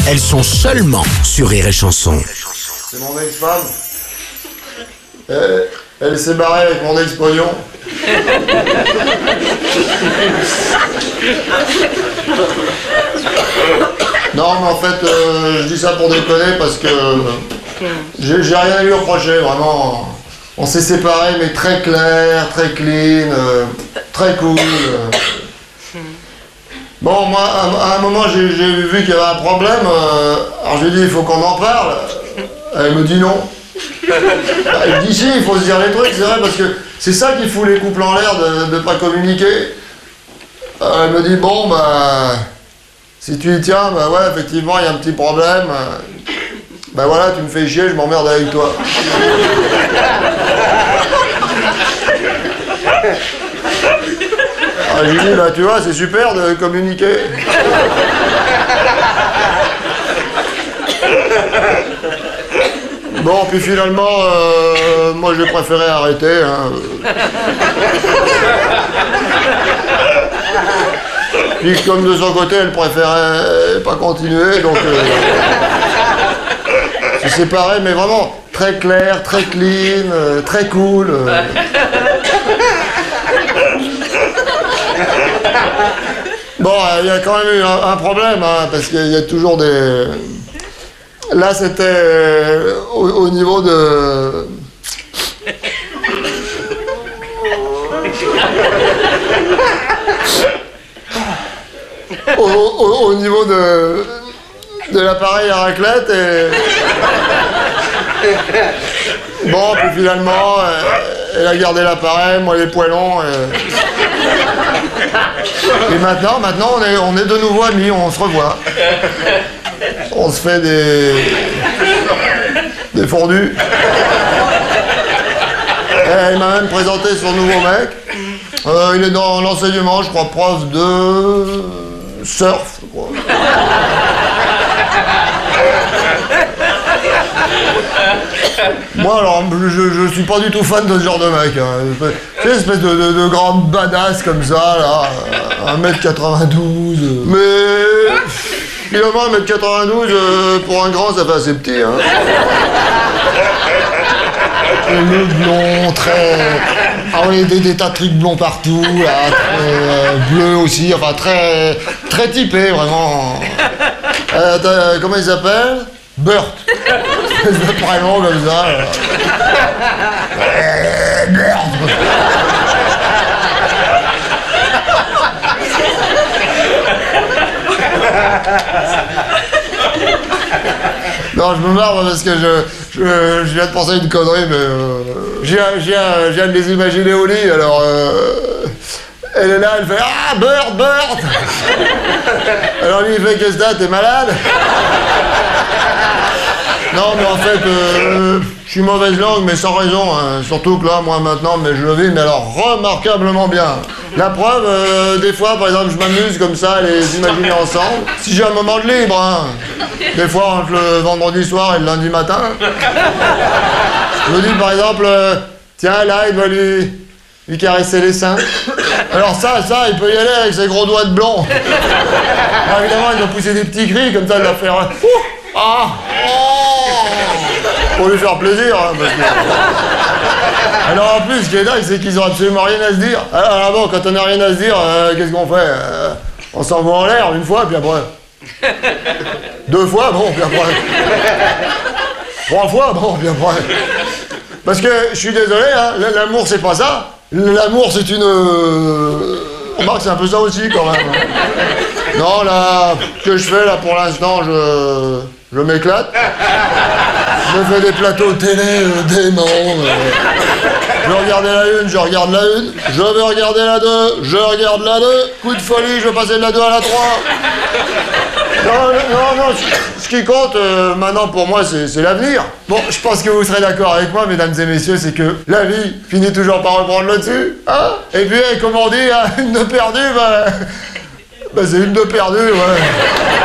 elles sont seulement sur Rire et Chanson. C'est mon ex-femme. Elle s'est barrée avec mon ex-pognon. Non, mais en fait, je dis ça pour déconner parce que j'ai rien à lui reprocher, vraiment. On s'est séparés, mais très clair, très clean, très cool. Bon, moi, à un moment, j'ai vu qu'il y avait un problème. Alors, je lui ai dit, il faut qu'on en parle. Elle me dit non. Elle dit si, il faut se dire les trucs, c'est vrai, parce que c'est ça qui fout les couples en l'air de ne pas communiquer. Elle me dit, bon, bah, si tu y tiens, bah ouais, effectivement, il y a un petit problème. Bah voilà, tu me fais chier, je m'emmerde avec toi. Ah, j'ai dit, bah tu vois, c'est super de communiquer. Bon, puis finalement, moi j'ai préféré arrêter. Hein. Puis comme de son côté, elle préférait pas continuer, donc... c'est séparé, mais vraiment très clair, très clean, très cool. Bon, il y a quand même eu un problème, hein, parce qu'il y a toujours des... Là, c'était au niveau de... au niveau de l'appareil à raclette et... Bon, puis finalement, elle a gardé l'appareil, moi les poêlons. Et maintenant on est de nouveau amis, on se revoit. On se fait des fondus. Elle m'a même présenté son nouveau mec. Il est dans l'enseignement, je crois, prof de surf, je crois. Moi, alors, je suis pas du tout fan de ce genre de mec. Hein. C'est une espèce de grande badass comme ça, là. 1m92. Mais... Finalement, 1m92, pour un grand, ça fait assez petit, hein. Le blond, très... Ah oui, des tas de trucs blonds partout, là, très bleu aussi, enfin, très typé, vraiment. Comment il s'appelle? Burt. C'est vraiment comme ça. Burt. Non, je me marre parce que je viens de penser à une connerie, mais je viens de les imaginer au lit, alors elle est là, elle fait « Ah, Burt, Burt !» Alors lui, il fait « Qu'est-ce que t'as, t'es malade ?» Non, mais en fait, je suis mauvaise langue, mais sans raison, hein. Surtout que là, moi, maintenant, mais je le vis, mais alors, remarquablement bien. La preuve, des fois, par exemple, je m'amuse comme ça, à les imaginer ensemble. Si j'ai un moment de libre, hein. Des fois, entre le vendredi soir et le lundi matin. Je me dis, par exemple, tiens, là, il va lui caresser les seins. Alors ça, il peut y aller avec ses gros doigts de blond. Alors, évidemment, il doit pousser des petits cris, comme ça, il va faire... Ah, pour lui faire plaisir, hein, parce que... Alors en plus, ce qui est dingue, c'est qu'ils ont absolument rien à se dire. Alors bon, quand on n'a rien à se dire, qu'est-ce qu'on fait? On s'envoie en l'air une fois, puis après... 2 fois, bon, puis après... 3 fois, bon, puis après... Parce que, je suis désolé, hein, l'amour c'est pas ça. L'amour c'est une... Remarque, c'est un peu ça aussi, quand même. Non, là, ce que je fais, là, pour l'instant, je m'éclate. Je fais des plateaux télé déments. Je veux regarder la une, je regarde la une. Je veux regarder la 2, je regarde la 2. Coup de folie, je veux passer de la 2 à la 3. Non, ce qui compte, maintenant, pour moi, c'est l'avenir. Bon, je pense que vous serez d'accord avec moi, mesdames et messieurs, c'est que la vie finit toujours par reprendre le dessus. Hein? Et puis, comme on dit, une de perdue, bah c'est une de perdue, ouais.